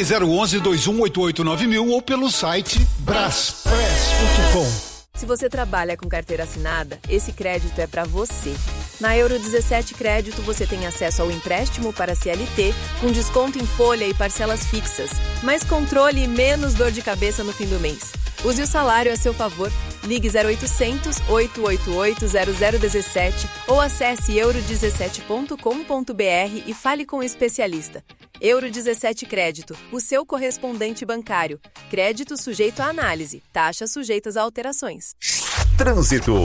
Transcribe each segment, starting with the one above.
Ligue 011-2188-9000 ou pelo site braspress.com. Se você trabalha com carteira assinada, esse crédito é para você. Na Euro 17 Crédito, você tem acesso ao empréstimo para CLT, com desconto em folha e parcelas fixas. Mais controle e menos dor de cabeça no fim do mês. Use o salário a seu favor. Ligue 0800-888-0017 ou acesse euro17.com.br e fale com o especialista. Euro 17 Crédito, o seu correspondente bancário. Crédito sujeito à análise. Taxas sujeitas a alterações. Trânsito.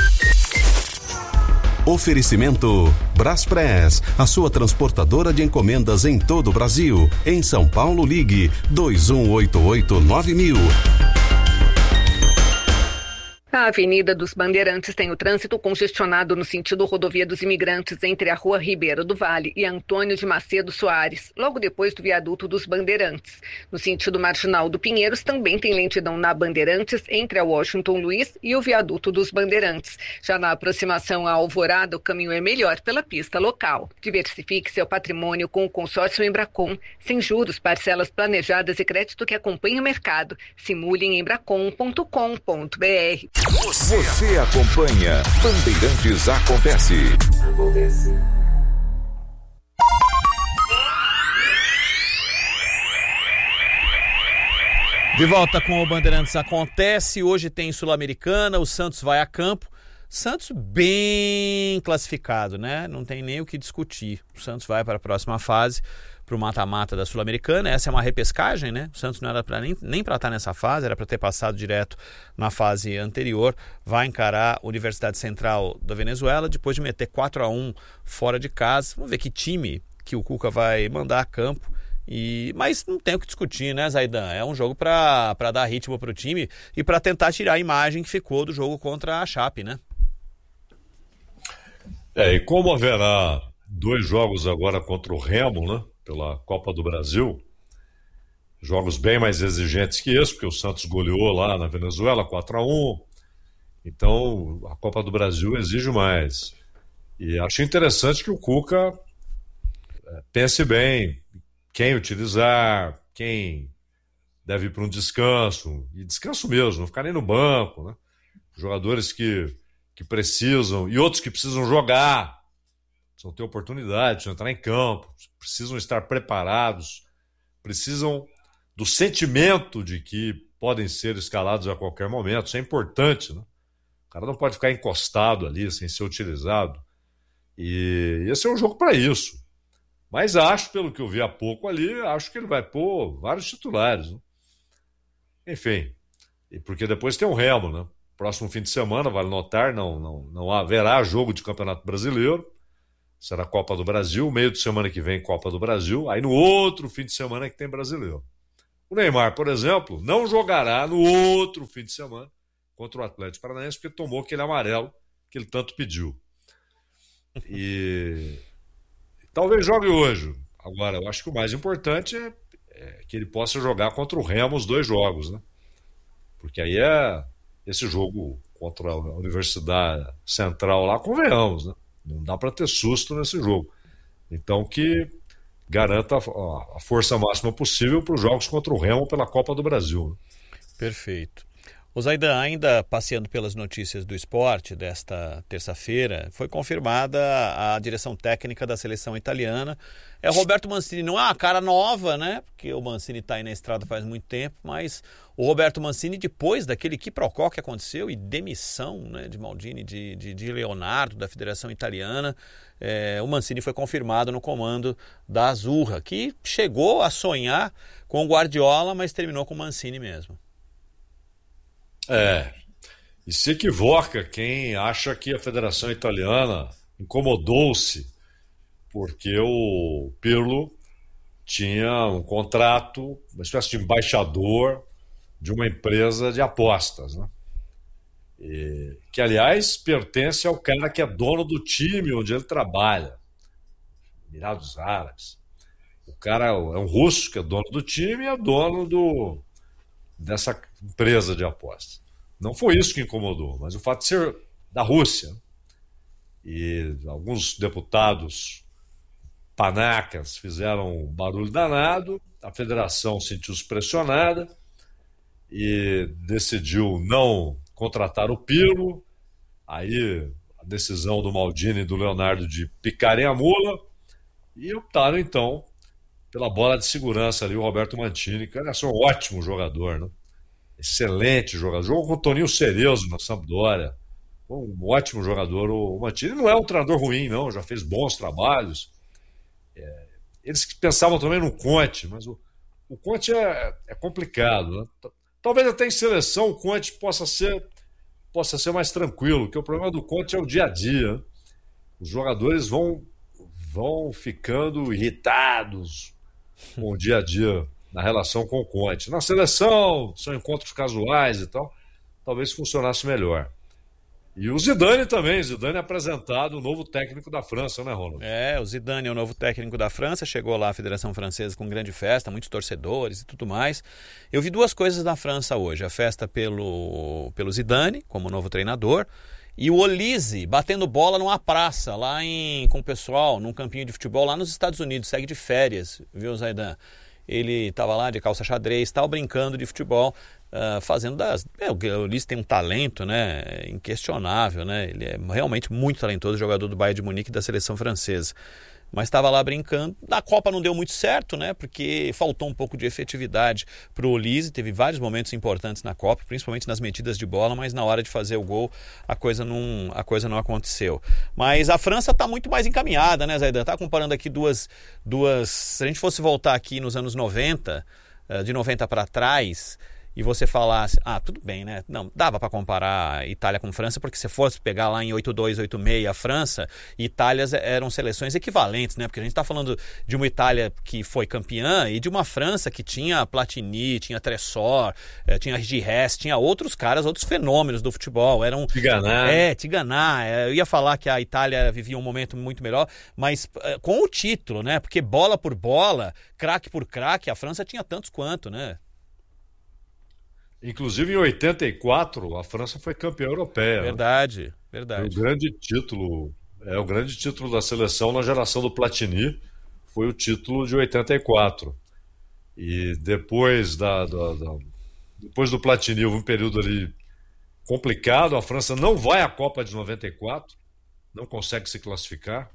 Oferecimento Braspress, a sua transportadora de encomendas em todo o Brasil. Em São Paulo, ligue 2188-9000. A Avenida dos Bandeirantes tem o trânsito congestionado no sentido Rodovia dos Imigrantes entre a Rua Ribeiro do Vale e Antônio de Macedo Soares, logo depois do viaduto dos Bandeirantes. No sentido Marginal do Pinheiros também tem lentidão na Bandeirantes entre a Washington Luiz e o viaduto dos Bandeirantes. Já na aproximação à Alvorada, o caminho é melhor pela pista local. Diversifique seu patrimônio com o consórcio Embracon, sem juros, parcelas planejadas e crédito que acompanha o mercado. Simule em embracon.com.br. Você acompanha Bandeirantes Acontece. De volta com o Bandeirantes Acontece. Hoje tem Sul-Americana, o Santos vai a campo. Santos bem classificado, né? Não tem nem o que discutir. O Santos vai para a próxima fase, para o mata-mata da Sul-Americana. Essa é uma repescagem, né? O Santos não era nem para estar nessa fase, era para ter passado direto na fase anterior. Vai encarar a Universidade Central da Venezuela, depois de meter 4-1 fora de casa. Vamos ver que time que o Cuca vai mandar a campo. Mas não tem o que discutir, né, Zaidan? É um jogo para dar ritmo para o time e para tentar tirar a imagem que ficou do jogo contra a Chape, né? E como haverá 2 jogos agora contra o Remo, né, pela Copa do Brasil, jogos bem mais exigentes que esse, porque o Santos goleou lá na Venezuela 4-1, então a Copa do Brasil exige mais. E acho interessante que o Cuca pense bem quem utilizar, quem deve ir para um descanso, e descanso mesmo, não ficar nem no banco, né? Jogadores que precisam, e outros que precisam jogar, precisam ter oportunidade, precisam entrar em campo, precisam estar preparados, precisam do sentimento de que podem ser escalados a qualquer momento. Isso é importante, né? O cara não pode ficar encostado ali sem ser utilizado. E esse é um jogo para isso. Mas acho, pelo que eu vi há pouco ali, acho que ele vai pôr vários titulares, né? Enfim, e porque depois tem o Remo, né? Próximo fim de semana, vale notar, não haverá jogo de Campeonato Brasileiro. Será Copa do Brasil, meio de semana que vem Copa do Brasil, aí no outro fim de semana que tem Brasileiro. O Neymar, por exemplo, não jogará no outro fim de semana contra o Atlético Paranaense, porque tomou aquele amarelo que ele tanto pediu. E talvez jogue hoje. Agora, eu acho que o mais importante é que ele possa jogar contra o Remo os 2 jogos, né? Porque aí esse jogo contra a Universidade Central lá, convenhamos, né? Não dá para ter susto nesse jogo. Então que garanta a força máxima possível para os jogos contra o Remo pela Copa do Brasil, né? Perfeito. O Zaidan, ainda passeando pelas notícias do esporte desta terça-feira, foi confirmada a direção técnica da seleção italiana. É o Roberto Mancini, não é uma cara nova, né? Porque o Mancini está aí na estrada faz muito tempo, mas o Roberto Mancini, depois daquele quiprocó que aconteceu e demissão, né, de Maldini, de Leonardo, da Federação Italiana, o Mancini foi confirmado no comando da Azzurra, que chegou a sonhar com o Guardiola, mas terminou com o Mancini mesmo. E se equivoca quem acha que a Federação Italiana incomodou-se porque o Pirlo tinha um contrato, uma espécie de embaixador de uma empresa de apostas, né? Que, aliás, pertence ao cara que é dono do time onde ele trabalha, Emirados Árabes. O cara é um russo que é dono do time e é dono dessa empresa de apostas. Não foi isso que incomodou, mas o fato de ser da Rússia. E alguns deputados panacas fizeram um barulho danado a federação sentiu-se pressionada e decidiu não contratar o Pirlo. Aí a decisão do Maldini e do Leonardo de picarem a mula e optaram então pela bola de segurança ali, o Roberto Mantini, que era um ótimo jogador, né? Excelente jogador. Jogou com o Toninho Cerezo na Sampdoria. Um ótimo jogador. O Mantini não é um treinador ruim, não. Já fez bons trabalhos. Eles que pensavam também no Conte, mas o Conte é complicado, né? Talvez até em seleção o Conte possa ser mais tranquilo, porque o problema do Conte é o dia a dia, né? Os jogadores vão ficando irritados com o dia a dia na relação com o Conte. Na seleção, são encontros casuais e tal, talvez funcionasse melhor. E o Zidane também, Zidane é apresentado o novo técnico da França, né, Ronald? O Zidane é o novo técnico da França, chegou lá à Federação Francesa com grande festa, muitos torcedores e tudo mais. Eu vi duas coisas na França hoje, a festa pelo Zidane, como novo treinador, e o Olise batendo bola numa praça, lá com o pessoal, num campinho de futebol lá nos Estados Unidos, segue de férias, viu, Zaidan? Ele estava lá de calça xadrez, tal, brincando de futebol, fazendo o Olise tem um talento, né, inquestionável, né? Ele é realmente muito talentoso, jogador do Bayern de Munique e da seleção francesa. Mas estava lá brincando. Na Copa não deu muito certo, né? Porque faltou um pouco de efetividade para o Olise. Teve vários momentos importantes na Copa, principalmente nas metidas de bola, mas na hora de fazer o gol a coisa não aconteceu. Mas a França está muito mais encaminhada, né, Zaidan? Tá comparando aqui duas. Se a gente fosse voltar aqui nos anos 90, de 90 para trás, e você falasse, tudo bem, né? Não, dava para comparar Itália com França, porque se fosse pegar lá em 82, 86 a França e Itália eram seleções equivalentes, né? Porque a gente está falando de uma Itália que foi campeã e de uma França que tinha Platini, tinha Tressor, tinha Giresse, tinha outros caras, outros fenômenos do futebol. Tigana. Eu ia falar que a Itália vivia um momento muito melhor, mas com o título, né? Porque bola por bola, craque por craque, a França tinha tantos quanto, né? Inclusive em 84 a França foi campeã europeia. Verdade. Foi o grande título da seleção na geração do Platini, foi o título de 84. E depois do Platini houve um período ali complicado, a França não vai à Copa de 94, não consegue se classificar.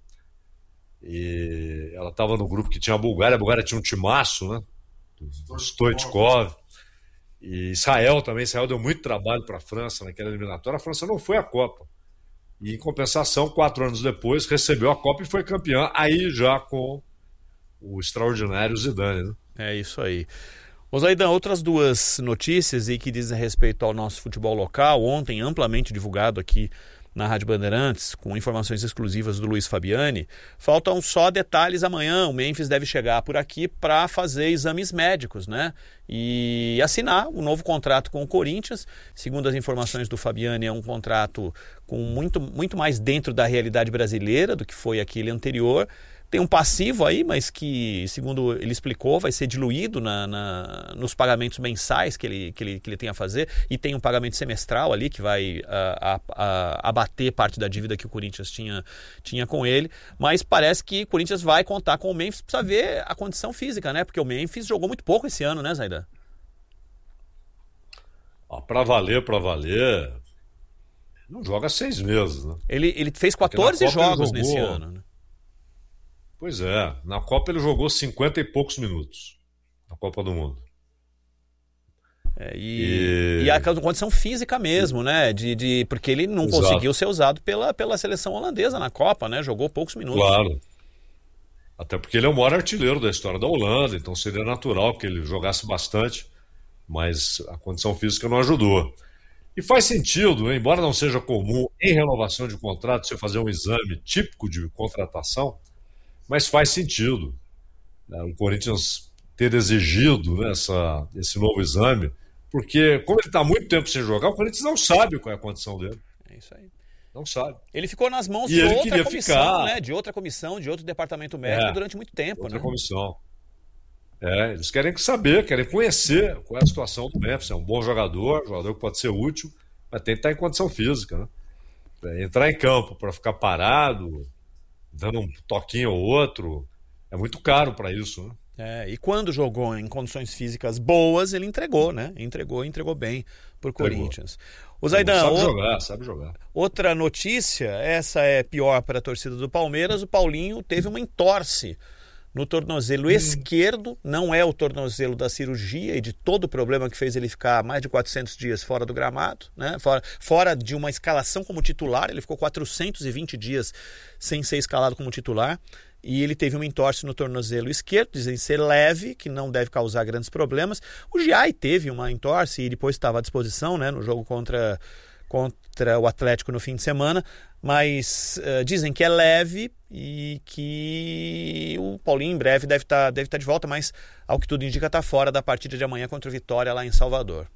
E ela estava no grupo que tinha a Bulgária tinha um timaço, né? Do Stoichkov. E Israel deu muito trabalho para a França naquela eliminatória. A França não foi à Copa. E, em compensação, 4 anos depois, recebeu a Copa e foi campeã, aí já com o extraordinário Zidane, né? É isso aí. Zaidan, outras duas notícias que dizem respeito ao nosso futebol local, ontem amplamente divulgado aqui na Rádio Bandeirantes, com informações exclusivas do Luiz Fabiani. Faltam só detalhes amanhã. O Memphis deve chegar por aqui para fazer exames médicos, né? E assinar um novo contrato com o Corinthians. Segundo as informações do Fabiani, é um contrato com muito mais dentro da realidade brasileira do que foi aquele anterior. Tem um passivo aí, mas que, segundo ele explicou, vai ser diluído nos pagamentos mensais que ele tem a fazer, e tem um pagamento semestral ali que vai abater parte da dívida que o Corinthians tinha com ele, mas parece que o Corinthians vai contar com o Memphis, precisa ver a condição física, né? Porque o Memphis jogou muito pouco esse ano, né, Zaidan? Pra valer, não joga 6 meses, né? Ele fez 14 jogos nesse ano, né? Pois é, na Copa ele jogou 50 e poucos minutos, na Copa do Mundo. E a condição física mesmo, né? Porque ele não conseguiu ser usado pela seleção holandesa na Copa, né? Jogou poucos minutos. Claro. Até porque ele é o maior artilheiro da história da Holanda, então seria natural que ele jogasse bastante, mas a condição física não ajudou. E faz sentido, embora não seja comum em renovação de contrato você fazer um exame típico de contratação, mas faz sentido, né, o Corinthians ter exigido, né, esse novo exame, porque como ele está muito tempo sem jogar, o Corinthians não sabe qual é a condição dele. É isso aí. Não sabe. Ele ficou nas mãos de outra comissão, né? De outra comissão, de outro departamento médico durante muito tempo. Outra comissão. Eles querem saber, querem conhecer qual é a situação do Memphis. É um bom jogador que pode ser útil, mas tem que estar em condição física, né? Entrar em campo para ficar parado, dando um toquinho ou outro, é muito caro para isso, né? E quando jogou em condições físicas boas, ele entregou, né? Entregou bem por Corinthians. O Zaidan, sabe jogar. Outra notícia, essa é pior para a torcida do Palmeiras, o Paulinho teve uma entorse no tornozelo esquerdo, não é o tornozelo da cirurgia e de todo o problema que fez ele ficar mais de 400 dias fora do gramado, né? Fora de uma escalação como titular, ele ficou 420 dias sem ser escalado como titular. E ele teve uma entorse no tornozelo esquerdo, dizem ser leve, que não deve causar grandes problemas. O Giai teve uma entorse e depois estava à disposição, né, no jogo contra o Atlético no fim de semana, mas dizem que é leve e que o Paulinho em breve deve estar de volta, mas ao que tudo indica está fora da partida de amanhã contra o Vitória lá em Salvador.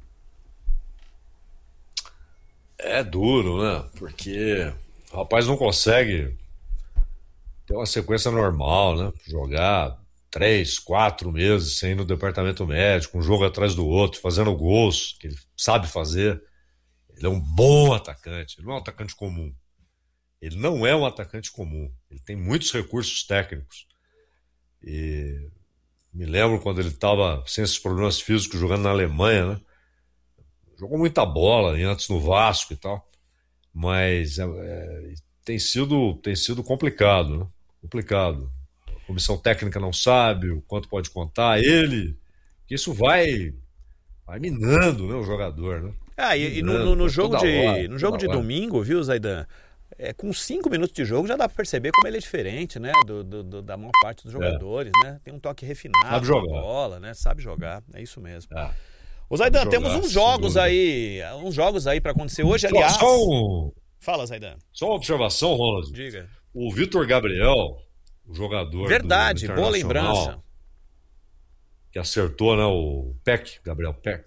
É duro, né? Porque o rapaz não consegue ter uma sequência normal, né? Jogar 3, 4 meses sem ir no departamento médico, um jogo atrás do outro, fazendo gols que ele sabe fazer. Ele é um bom atacante, ele não é um atacante comum. Ele não é um atacante comum. Ele tem muitos recursos técnicos. E me lembro quando ele estava sem esses problemas físicos jogando na Alemanha, né? Jogou muita bola antes no Vasco e tal. Mas tem sido complicado, né? Complicado. A comissão técnica não sabe o quanto pode contar. Que isso vai minando, né, o jogador, né? No jogo de domingo, viu, Zaidan? Com 5 minutos de jogo já dá para perceber como ele é diferente, né? Da maior parte dos jogadores, né? Tem um toque refinado sabe jogar. Na bola, né? Sabe jogar, é isso mesmo. Ô Zaidan, temos uns jogos aí para acontecer hoje, aliás. Fala, Zaidan. Só uma observação, Ronald. Diga. O Vitor Gabriel, o jogador verdade, do boa lembrança. Que acertou, né, o Gabriel Peck.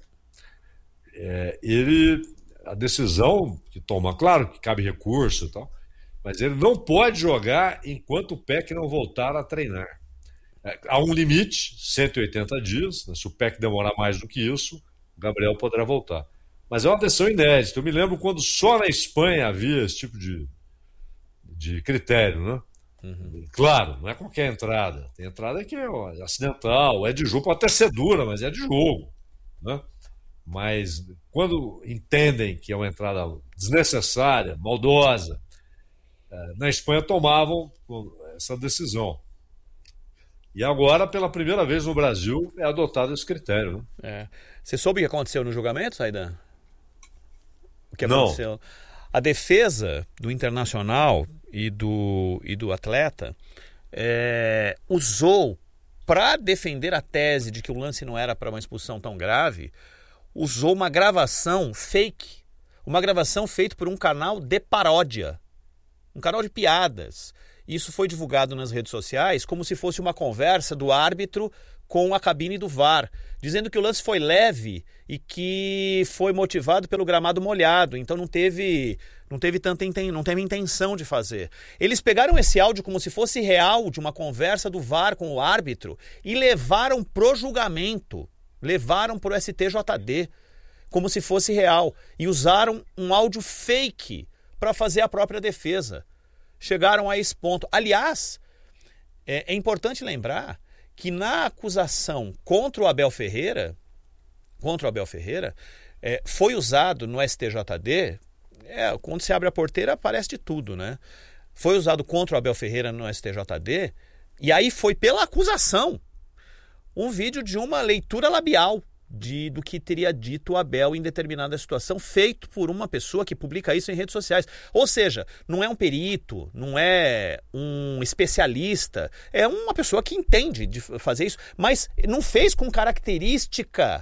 A decisão que toma, claro que cabe recurso e tal, mas ele não pode jogar enquanto o Peck não voltar a treinar. Há um limite, 180 dias, né, se o Peck demorar mais do que isso, o Gabriel poderá voltar. Mas é uma decisão inédita. Eu me lembro quando só na Espanha havia esse tipo de critério, né? Claro, não é qualquer entrada. Tem entrada que é acidental, é de jogo, pode até ser dura, mas é de jogo, né? Mas quando entendem que é uma entrada desnecessária, maldosa, na Espanha tomavam essa decisão. E agora, pela primeira vez no Brasil, é adotado esse critério, né? Você soube o que aconteceu no julgamento, Zaidan? O que Não. aconteceu? A defesa do Internacional e do atleta usou, para defender a tese de que o lance não era para uma expulsão tão grave, usou uma gravação fake, uma gravação feita por um canal de paródia, um canal de piadas. Isso foi divulgado nas redes sociais como se fosse uma conversa do árbitro com a cabine do VAR, dizendo que o lance foi leve e que foi motivado pelo gramado molhado, então não teve intenção de fazer. Eles pegaram esse áudio como se fosse real, de uma conversa do VAR com o árbitro, e levaram pro julgamento, levaram pro STJD, como se fosse real, e usaram um áudio fake para fazer a própria defesa. Chegaram a esse ponto. Aliás, é importante lembrar que na acusação contra o Abel Ferreira, foi usado no STJD, quando se abre a porteira aparece de tudo, né? Foi usado contra o Abel Ferreira no STJD, e aí foi pela acusação um vídeo de uma leitura labial do que teria dito o Abel em determinada situação, feito por uma pessoa que publica isso em redes sociais. Ou seja, não é um perito, não é um especialista, é uma pessoa que entende de fazer isso, mas não fez com característica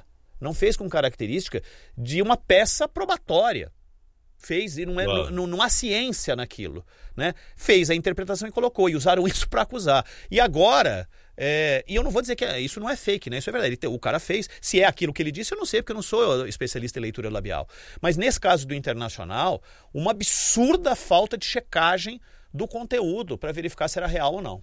de uma peça probatória. Fez, e não há ciência naquilo, né? Fez a interpretação e colocou, e usaram isso para acusar. E agora, e eu não vou dizer que isso não é fake, né? Isso é verdade, o cara fez. Se é aquilo que ele disse, eu não sei, porque eu não sou especialista em leitura labial. Mas nesse caso do Internacional, uma absurda falta de checagem do conteúdo para verificar se era real ou não.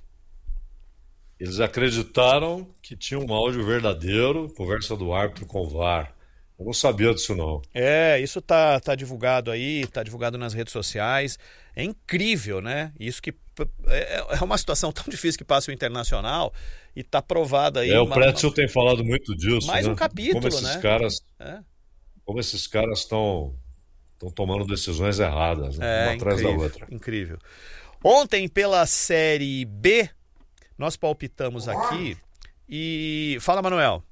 Eles acreditaram que tinha um áudio verdadeiro, conversa do árbitro com o VAR. Eu não sabia disso, não. Isso tá divulgado aí, tá divulgado nas redes sociais. É incrível, né? Isso que é uma situação tão difícil que passa o Internacional e tá provada aí. O Pretzel tem falado muito disso. Mais um né? capítulo, Como esses caras estão tomando decisões erradas, né? Uma atrás da outra. Incrível. Ontem, pela Série B, nós palpitamos aqui e... Fala, Manuel.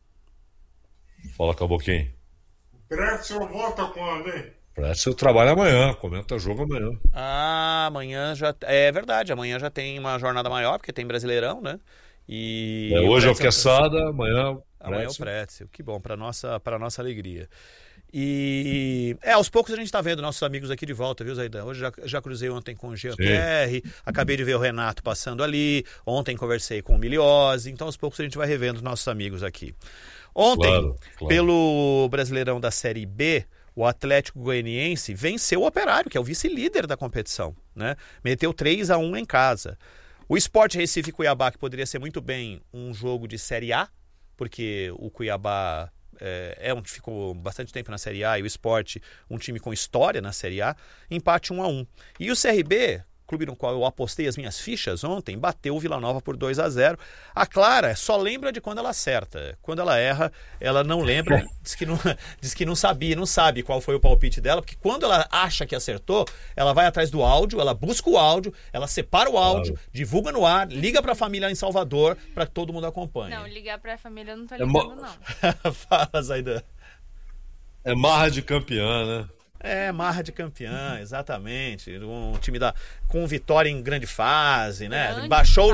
Fala, Caboquinho. O Pretzel volta quando, hein? Pretzel trabalha amanhã, comenta jogo amanhã. Amanhã já... É verdade, amanhã já tem uma jornada maior, porque tem Brasileirão, né? E hoje é o Quesada, amanhã é o Pretzel. Que bom, para nossa alegria. E aos poucos a gente está vendo nossos amigos aqui de volta, viu, Zaidan? Hoje já cruzei ontem com o Jean-Pierre, acabei de ver o Renato passando ali, ontem conversei com o Miliose, então aos poucos a gente vai revendo os nossos amigos aqui. Ontem, claro. Pelo Brasileirão da Série B, o Atlético Goianiense venceu o Operário, que é o vice-líder da competição, né? Meteu 3-1 em casa. O Sport Recife Cuiabá, que poderia ser muito bem um jogo de Série A, porque o Cuiabá ficou bastante tempo na Série A e o Sport, um time com história na Série A, empate 1-1. E o CRB, clube no qual eu apostei as minhas fichas ontem, bateu o Vila Nova por 2-0. A Clara só lembra de quando ela acerta. Quando ela erra, ela não lembra, diz que não sabe qual foi o palpite dela, porque quando ela acha que acertou, ela vai atrás do áudio, ela busca o áudio, ela separa o áudio, divulga no ar, liga pra família em Salvador para que todo mundo acompanhe. Não, ligar pra família eu não tô ligando, não. Fala, Zaidan. É marra de campeã, né? Marra de campeã, exatamente. Um time com vitória em grande fase, né? Baixou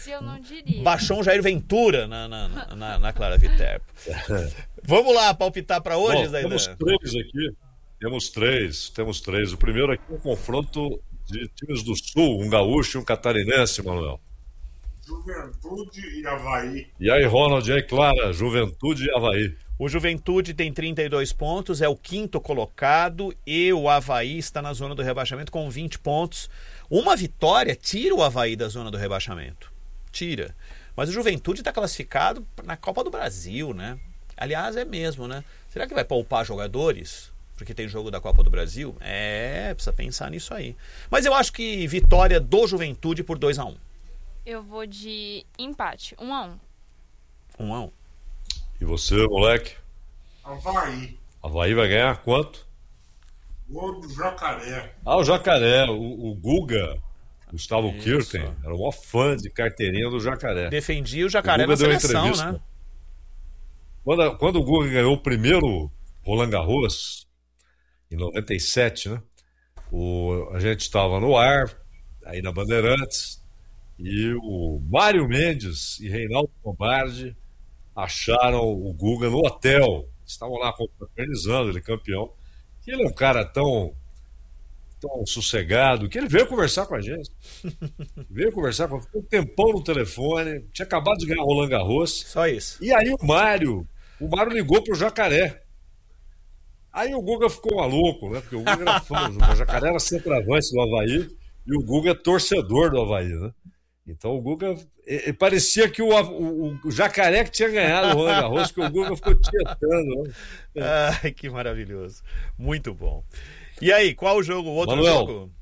o Jair Ventura na Clara Viterbo. Vamos lá, palpitar para hoje, Zaidan? Temos três aqui. Temos três. O primeiro aqui é um confronto de times do Sul, um gaúcho e um catarinense, Manuel. Juventude e Avaí. E aí, Ronald, e aí, Clara, Juventude e Avaí. O Juventude tem 32 pontos, é o 5º colocado, e o Avaí está na zona do rebaixamento com 20 pontos. Uma vitória tira o Avaí da zona do rebaixamento. Tira. Mas o Juventude está classificado na Copa do Brasil, né? Aliás, é mesmo, né? Será que vai poupar jogadores? Porque tem jogo da Copa do Brasil? Precisa pensar nisso aí. Mas eu acho que vitória do Juventude por 2-1. Eu vou de empate, 1-1. 1-1. E você, moleque? Avaí. Avaí vai ganhar quanto? Gol do Jacaré. O Jacaré. O Guga, Gustavo Kirten, era o maior fã de carteirinha do Jacaré. Defendia o Jacaré na seleção, né? Quando o Guga ganhou o primeiro Roland Garros, em 97, né? A gente estava no ar, aí na Bandeirantes, e o Mário Mendes e Reinaldo Lombardi acharam o Guga no hotel. Estavam lá confraternizando, ele campeão. E ele é um cara tão sossegado que ele veio conversar com a gente. Ficou um tempão no telefone, tinha acabado de ganhar Roland Garros. Só isso. E aí o Mário ligou pro Jacaré. Aí o Guga ficou maluco, né? Porque o Guga era fã do Jacaré. O Jacaré era centroavante do Avaí e o Guga é torcedor do Avaí, né? Então o Guga... parecia que o Jacaré que tinha ganhado o Roland Garros, que o Guga ficou tietando. Né? Ai, que maravilhoso. Muito bom. E aí, qual o jogo? O outro Manuel, jogo?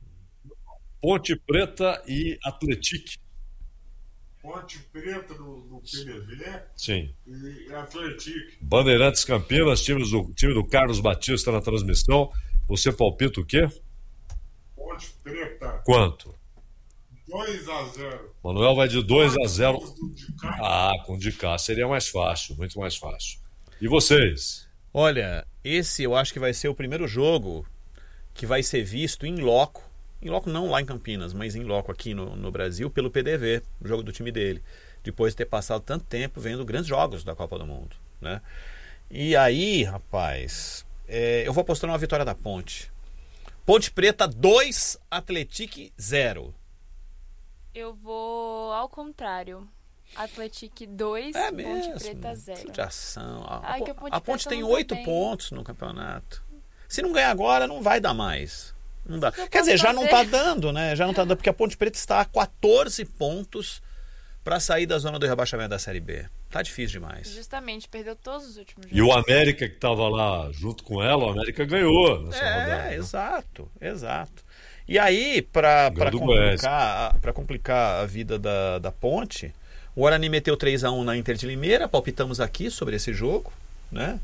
Ponte Preta e Atlético. Ponte Preta do PDV. Sim. E Atlético. Bandeirantes Campinas, time do Carlos Batista na transmissão. Você palpita o quê? Ponte Preta. Quanto? 2-0. Manuel vai de 2-0. Com o de cá seria mais fácil, muito mais fácil. E vocês? Olha, esse eu acho que vai ser o primeiro jogo que vai ser visto em loco. Em loco não lá em Campinas, mas em loco aqui no Brasil, pelo PDV, o jogo do time dele. Depois de ter passado tanto tempo vendo grandes jogos da Copa do Mundo, né? E aí, rapaz, eu vou apostar numa vitória da Ponte. Ponte Preta 2, Atlético 0. Eu vou ao contrário. Atlético 2, Ponte Preta 0. A Ponte tem 8 pontos no campeonato. Se não ganhar agora, não vai dar mais. Não dá. Quer dizer, já não tá dando, né? Já não tá dando, porque a Ponte Preta está a 14 pontos para sair da zona do rebaixamento da Série B. Tá difícil demais. Justamente, perdeu todos os últimos jogos. E o América, que estava lá junto com ela, o América ganhou nessa rodada. Exato. E aí, para complicar a vida da Ponte, o Guarani meteu 3-1 na Inter de Limeira, palpitamos aqui sobre esse jogo, né?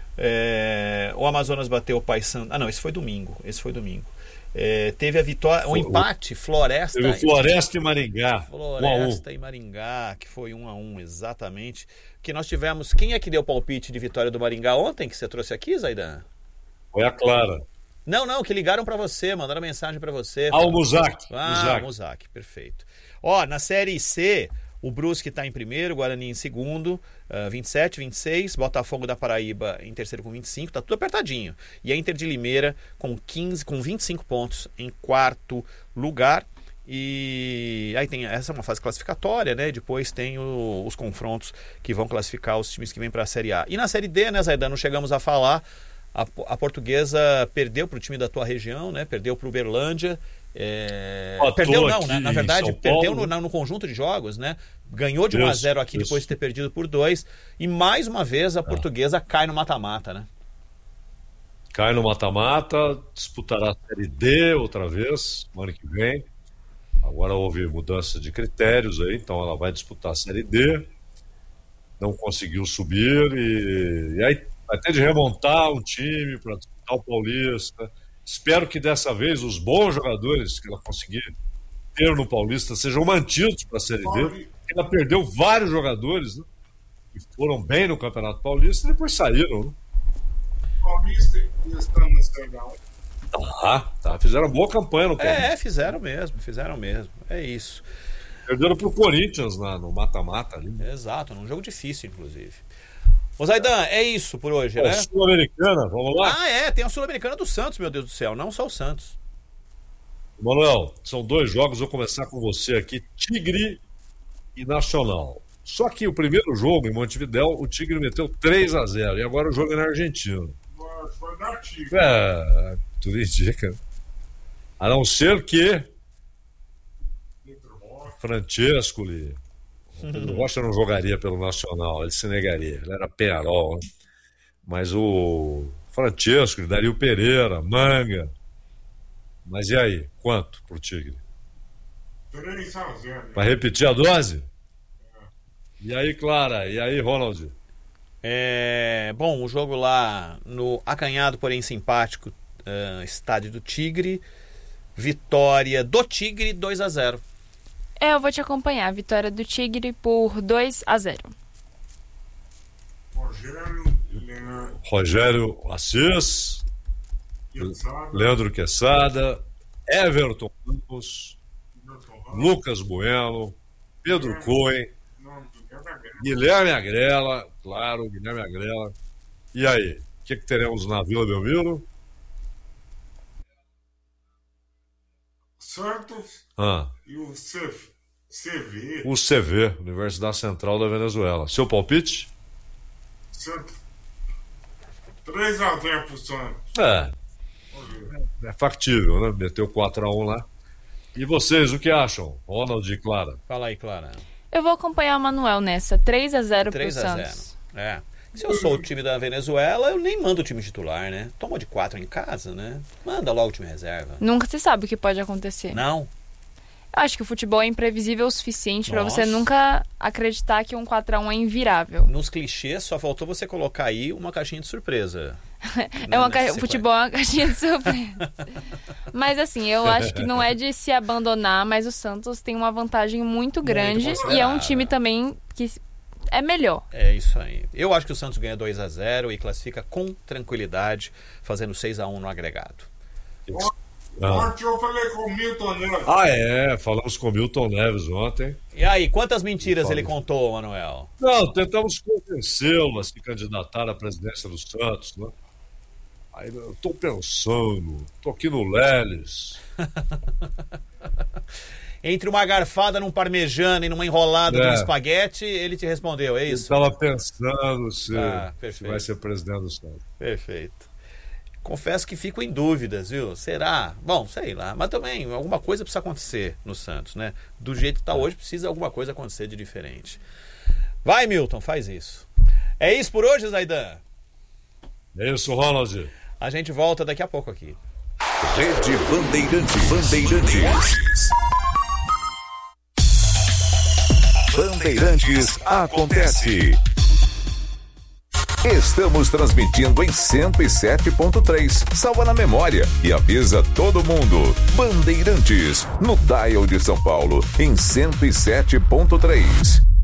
O Amazonas bateu o Paysandu. Ah, não, esse foi domingo. Teve a vitória, o empate, Floresta. Teve Floresta e Maringá. Floresta e Maringá, que foi 1-1, exatamente. Que nós tivemos. Quem é que deu palpite de vitória do Maringá ontem, que você trouxe aqui, Zaidan? Foi a Clara. Não, que ligaram pra você, mandaram mensagem pra você. O Muzak. Muzak, perfeito. Ó, na Série C, o Brusque tá em primeiro, o Guarani em segundo, 27, 26, Botafogo da Paraíba em terceiro com 25, tá tudo apertadinho. E a Inter de Limeira com 25 pontos em quarto lugar. E aí tem essa é uma fase classificatória, né? Depois tem os confrontos que vão classificar os times que vêm para a Série A. E na Série D, né, Zaidan, não chegamos a falar. A Portuguesa perdeu para o time da tua região, né? Perdeu para o Uberlândia. Perdeu não, né? Na verdade, perdeu no conjunto de jogos, né? Ganhou de 1-0 aqui depois de ter perdido por 2. E mais uma vez a Portuguesa cai no mata-mata, né? Cai no mata-mata, disputará a Série D outra vez, no ano que vem. Agora houve mudança de critérios aí, então ela vai disputar a Série D. Não conseguiu subir e aí vai ter de remontar um time para disputar o Paulista. Espero que dessa vez os bons jogadores que ela conseguir ter no Paulista sejam mantidos para a Série D. Ela perdeu vários jogadores, né, que foram bem no Campeonato Paulista e depois saíram. Né? Paulista está na Série A. Tá, fizeram boa campanha no Paulista. Fizeram mesmo. É isso. Perderam pro Corinthians no mata-mata ali. Exato, num jogo difícil, inclusive. Ô Zaidan, é isso por hoje, né? Sul-Americana, vamos lá? Tem a Sul-Americana do Santos, meu Deus do céu, não só o Santos. Manuel, são 2 jogos, vou começar com você aqui, Tigre e Nacional. Só que o primeiro jogo em Montevidéu, o Tigre meteu 3-0 e agora o jogo é na Argentina. Vai dar Tigre. Tudo indica. A não ser que Francescoli, Pedro Rocha não jogaria pelo Nacional, ele se negaria, ele era Penharol, né? Mas o Francescoli, Dario Pereira, Manga. Mas e aí? Quanto pro Tigre? 3-0. Vai repetir a dose? E aí, Clara? E aí, Ronald? Bom, o jogo lá no acanhado, porém simpático, estádio do Tigre. Vitória do Tigre, 2-0. Eu vou te acompanhar. Vitória do Tigre por 2-0. Rogério Assis, Leandro Quesada, Everton Ramos, Lucas Bueno, Pedro Cohen, Guilherme Agrela, claro, Guilherme Agrela. E aí, o que teremos na Vila Belmiro? Santos e o CV. O CV, Universidade Central da Venezuela. Seu palpite? Santos. 3-0 pro Santos. É factível, né? Meteu 4-1 lá. E vocês, o que acham? Ronald e Clara. Fala aí, Clara. Eu vou acompanhar o Manuel nessa. 3-0 pro Santos. Se eu sou o time da Venezuela, eu nem mando o time titular, né? Toma de 4 em casa, né? Manda logo o time reserva. Nunca se sabe o que pode acontecer. Não? Eu acho que o futebol é imprevisível o suficiente para você nunca acreditar que um 4-1 é invirável. Nos clichês, só faltou você colocar aí uma caixinha de surpresa. O futebol é uma caixinha de surpresa. Mas assim, eu acho que não é de se abandonar, mas o Santos tem uma vantagem muito grande e é um time também que é melhor. É isso aí. Eu acho que o Santos ganha 2-0 e classifica com tranquilidade, fazendo 6-1 no agregado. Ontem eu falei com o Milton Neves. Falamos com o Milton Neves ontem. E aí, quantas mentiras ele contou, Manuel? Não, tentamos convencê-lo a se candidatar à presidência do Santos, né? Aí eu tô pensando, tô aqui no Leles. Entre uma garfada num parmejano e numa enrolada de um espaguete, ele te respondeu, é isso? Eu estava pensando se vai ser presidente do Santos. Perfeito. Confesso que fico em dúvidas, viu? Será? Bom, sei lá. Mas também alguma coisa precisa acontecer no Santos, né? Do jeito que está hoje, precisa alguma coisa acontecer de diferente. Vai, Milton, faz isso. É isso por hoje, Zaidan? É isso, Ronald. A gente volta daqui a pouco aqui. Rede Bandeirantes. Bandeirantes acontece. Estamos transmitindo em 107.3. Salva na memória e avisa todo mundo. Bandeirantes, no dial de São Paulo, em 107.3.